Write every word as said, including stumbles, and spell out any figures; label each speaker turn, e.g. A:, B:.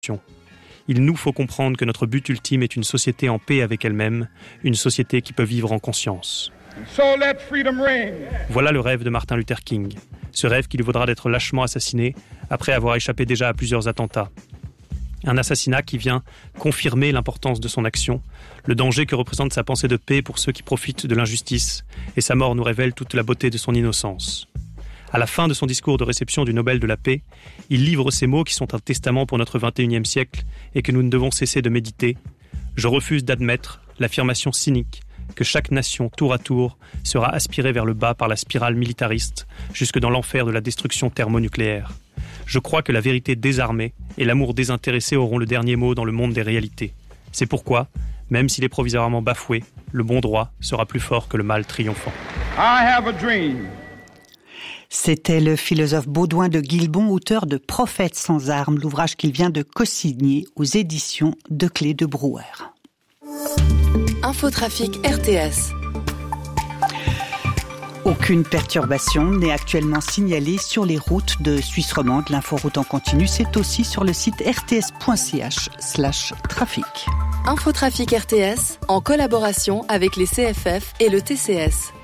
A: Il nous faut comprendre que notre but ultime est une société en paix avec elle-même, une société qui peut vivre en conscience.
B: So let freedom ring.
A: Voilà le rêve de Martin Luther King. Ce rêve qui lui vaudra d'être lâchement assassiné après avoir échappé déjà à plusieurs attentats. Un assassinat qui vient confirmer l'importance de son action, le danger que représente sa pensée de paix pour ceux qui profitent de l'injustice, et sa mort nous révèle toute la beauté de son innocence. À la fin de son discours de réception du Nobel de la paix, il livre ces mots qui sont un testament pour notre vingt et unième siècle et que nous ne devons cesser de méditer. Je refuse d'admettre l'affirmation cynique que chaque nation, tour à tour, sera aspirée vers le bas par la spirale militariste, jusque dans l'enfer de la destruction thermonucléaire. Je crois que la vérité désarmée et l'amour désintéressé auront le dernier mot dans le monde des réalités. C'est pourquoi, même s'il est provisoirement bafoué, le bon droit sera plus fort que le mal triomphant.
B: I have a dream.
C: C'était le philosophe Baudouin de Guilbon, auteur de Prophètes sans armes, l'ouvrage qu'il vient de co-signer aux éditions de Clé de Brouwer.
D: Infotrafic R T S.
C: Aucune perturbation n'est actuellement signalée sur les routes de Suisse romande. L'inforoute en continu, c'est aussi sur le site r t s point c h slash trafic.
D: Infotrafic R T S, en collaboration avec les C F F et le T C S.